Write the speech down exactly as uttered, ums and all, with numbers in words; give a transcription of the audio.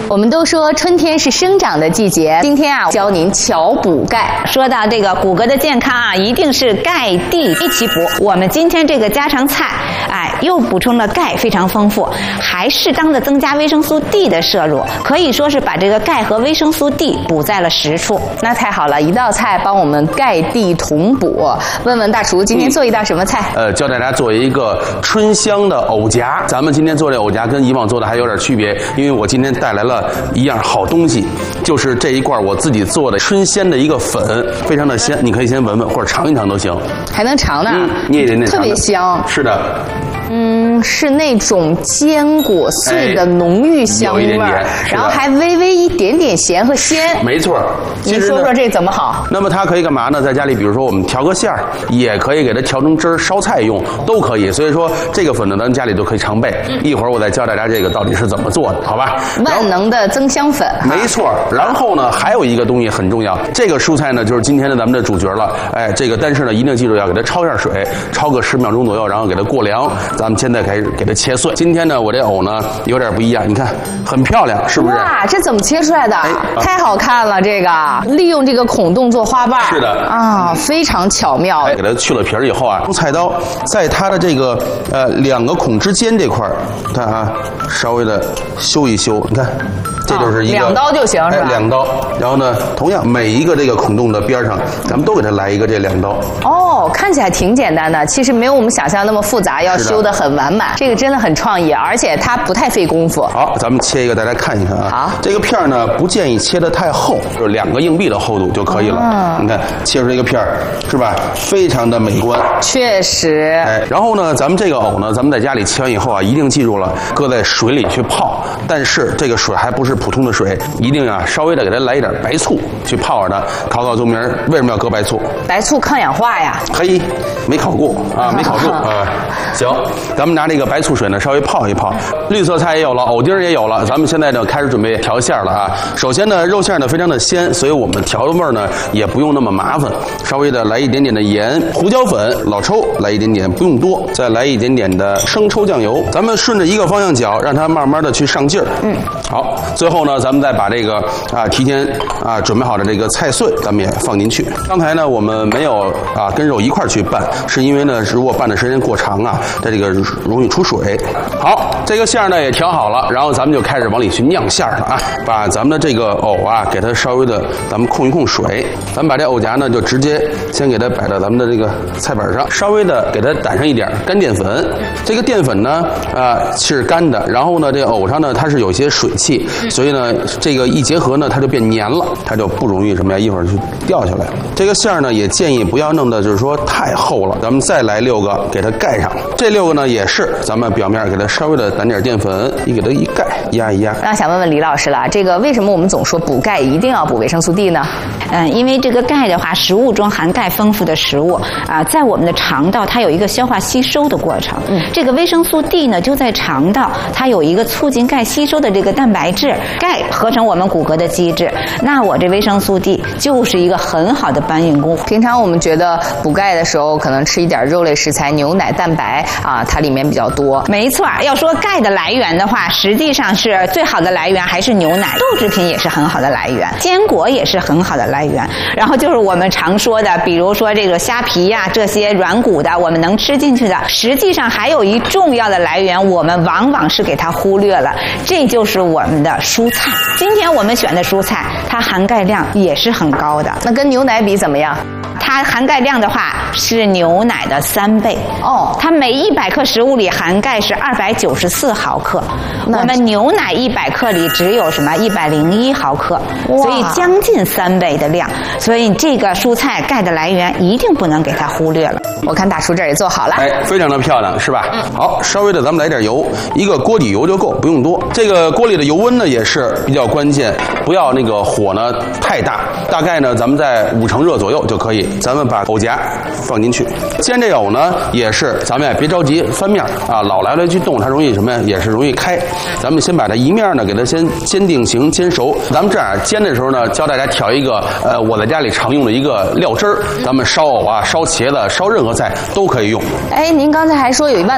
我们都说春天是生长的季节，今天啊，教您巧补钙。 说到这个骨骼的健康啊，一定是钙地一起补。我们今天这个家常菜，哎，又补充了钙，非常丰富，还适当的增加维生素 D 的摄入，可以说是把这个钙和维生素 D 补在了实处。 那太好了，一道菜帮我们钙地同补。问问大厨，今天做一道什么菜？ 呃，教大家做一个春香的藕夹。咱们今天做这藕夹跟以往做的还有点区别，因为我今天带来了一样好东西，就是这一罐我自己做的春鲜的一个粉，非常的鲜，你可以先闻闻或者尝一尝都行。 还能尝呢？ 嗯，捏一点点， 特别香。 是的。 嗯，是那种坚果碎的浓郁香味儿， 哎、 然后还微微一点点咸和鲜。 没错。 您说说这怎么好？ 那么它可以干嘛呢？在家里，比如说我们调个馅儿，也可以给它调成汁儿烧菜用，都可以。所以说这个粉呢，咱家里都可以常备。嗯、一会儿我再教大家这个到底是怎么做的，好吧？ 万能的增香粉。 没错。然后呢，还有一个东西很重要，这个蔬菜呢就是今天的咱们的主角了。哎，这个但是呢，一定记住要给它焯一下水，焯个十秒钟左右，然后给它过凉。咱们现在开始给它切碎。今天呢，我这藕呢有点不一样，你看很漂亮，是不是？ 哇，这怎么切出来的？哎啊、太好看了，这个利用这个孔洞做花瓣。 是的啊，非常巧妙。 哎，给它去了皮儿以后啊，用菜刀在它的这个呃两个孔之间这块儿，看啊，稍微的修一修，你看。这就是一个、 啊、两刀就行是吧？ 哎，两刀。然后呢，同样每一个这个孔洞的边上，咱们都给它来一个这两刀。 哦，看起来挺简单的，其实没有我们想象那么复杂，要修得很完满。这个真的很创意，而且它不太费功夫。 好，咱们切一个，大家看一看啊。 好， 这个片呢不建议切得太厚，就是两个硬币的厚度就可以了。嗯，你看切出这个片儿是吧？非常的美观。 确实。 哎，然后呢，咱们这个藕呢，咱们在家里切完以后啊，一定记住了，搁在水里去泡。但是这个水还不是普通的水，一定啊稍微的给它来一点白醋去泡着它。考考宗明，为什么要搁白醋？ 白醋抗氧化呀。 嘿，没考过啊，没考住啊。行，咱们拿这个白醋水呢稍微泡一泡。绿色菜也有了，藕丁也有了，咱们现在呢开始准备调馅了啊。首先呢，肉馅呢非常的鲜，所以我们调的味儿呢也不用那么麻烦，稍微的来一点点的盐、胡椒粉、老抽来一点点，不用多，再来一点点的生抽酱油。咱们顺着一个方向搅，让它慢慢的去上劲儿。嗯，好，最后呢，咱们再把这个啊提前啊准备好的这个菜碎，咱们也放进去。刚才呢，我们没有啊跟肉一块儿去拌，是因为呢，如果拌的时间过长啊，它这个容易出水。好，这个馅儿呢也调好了，然后咱们就开始往里去酿馅儿了啊。把咱们的这个藕啊，给它稍微的，咱们控一控水。咱们把这藕夹呢，就直接先给它摆到咱们的这个菜板上，稍微的给它掸上一点干淀粉。这个淀粉呢，啊是干的，然后呢，这藕上呢它是有些水汽，所以呢，这个一结合呢，它就变黏了，它就不容易什么呀，一会儿就掉下来。这个馅儿呢，也建议不要弄的就是说太厚了，咱们再来六个给它盖上。这六个呢，也是咱们表面给它稍微的掸点淀粉，一给它一盖，压一压。 那想问问李老师了，这个为什么我们总说补钙一定要补维生素 D 呢？ 嗯，因为这个钙的话，食物中含钙丰富的食物啊，在我们的肠道它有一个消化吸收的过程。嗯，这个维生素 D 呢，就在肠道，它有一个促进钙吸收的这个蛋白质，钙合成我们骨骼的机制。那我这维生素 D 就是一个很好的搬运工。 平常我们觉得补钙的时候，可能吃一点肉类食材，牛奶、蛋白啊，它里面比较多。 没错，要说钙的来源的话，实际上是最好的来源还是牛奶，豆制品也是很好的来源，坚果也是很好的来源。然后就是我们常说的，比如说这个虾皮呀、啊，这些软骨的，我们能吃进去的，实际上还有一重要的来源，我们往往是给它忽略了，这就是我们的蔬菜。今天我们选的蔬菜，它含钙量也是很高的。 那跟牛奶比怎么样？ 它含钙量的话是牛奶的三倍哦，它每一百克食物里含钙是二百九十四毫克，我们牛奶一百克里只有什么一百零一毫克，所以将近三倍的量。所以这个蔬菜钙的来源一定不能给它忽略了。 我看大厨这儿也做好了， 哎，非常的漂亮，是吧？嗯。好，稍微的咱们来点油，一个锅底油就够，不用多。这个锅里的油温呢也是比较关键，不要那个火呢太大，大概呢咱们在五成热左右就可以。咱们把藕夹放进去，煎这藕呢也是，咱们也别着急翻面啊，老来来去动它容易什么呀？也是容易开。咱们先把它一面呢给它先煎定型，煎熟。咱们这样煎的时候呢，教大家调一个呃我在家里常用的一个料汁儿，咱们烧藕啊、烧茄子、烧任何菜都可以用。 哎，您刚才还说有一万